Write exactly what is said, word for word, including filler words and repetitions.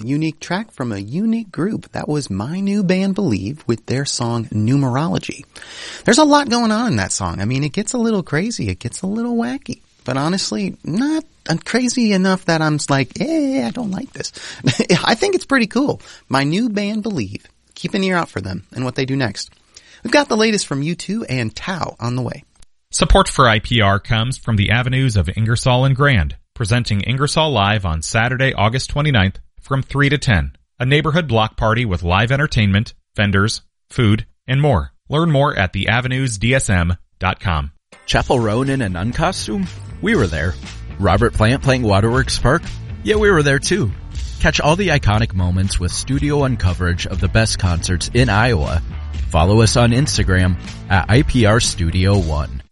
A unique track from a unique group. That was My New Band Believe with their song Numerology. There's a lot going on in that song. I mean, it gets a little crazy. It gets a little wacky. But honestly, not crazy enough that I'm like, eh, I don't like this. I think it's pretty cool. My New Band Believe. Keep an ear out for them and what they do next. We've got the latest from U two and Tao on the way. Support for I P R comes from the Avenues of Ingersoll and Grand, presenting Ingersoll Live on Saturday, August twenty-ninth from three to ten. A neighborhood block party with live entertainment, vendors, food, and more. Learn more at the avenues d s m dot com. Chapel Roan in an uncostume? We were there. Robert Plant playing Waterworks Park? Yeah, we were there too. Catch all the iconic moments with Studio One coverage of the best concerts in Iowa. Follow us on Instagram at I P R Studio One.